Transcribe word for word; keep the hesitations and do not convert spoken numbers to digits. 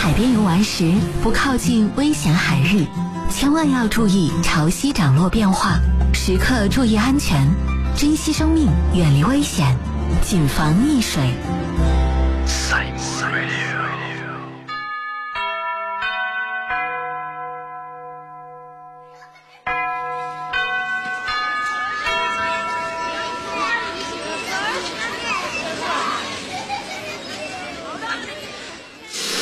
海边游玩时不靠近危险海域，千万要注意潮汐涨落变化，时刻注意安全，珍惜生命，远离危险，谨防溺水。